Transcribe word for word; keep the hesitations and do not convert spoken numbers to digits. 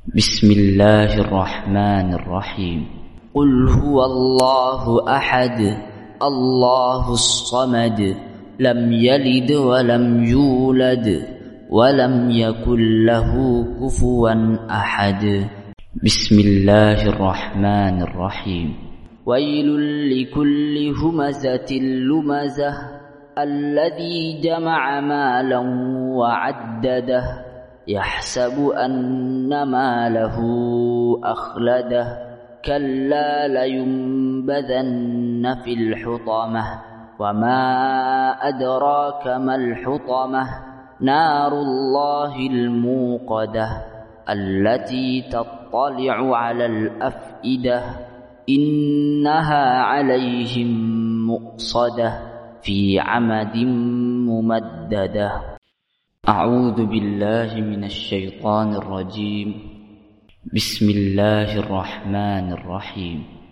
بسم الله الرحمن الرحيم. قل هو الله أحد الله الصمد لم يلد ولم يولد ولم يكن له كفوا أحد. بسم الله الرحمن الرحيم. ويل لكل همزة لمزة الذي جمع مالا وعدده يحسب أن ماله أخلده كلا لينبذن في الحطمة وما أدراك ما الحطمة نار الله الموقدة التي تطلع على الأفئدة إنها عليهم مؤصدة في عمد ممددة. أعوذ بالله من الشيطان الرجيم. بسم الله الرحمن الرحيم.